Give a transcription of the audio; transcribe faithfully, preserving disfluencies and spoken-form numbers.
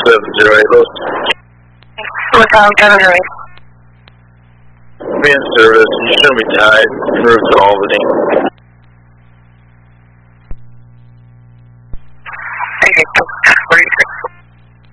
seven zero eight, Louis. What's wrong, seven zero eight? Be in service. You shouldn't be tied. Route to Albany. Okay.